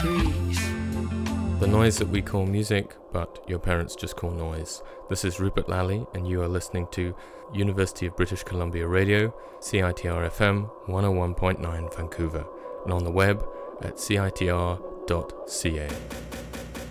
degrees. The noise that we call music, but your parents just call noise. This is Rupert Lally, and you are listening to University of British Columbia Radio, CITR FM 101.9 Vancouver, and on the web at citr.ca.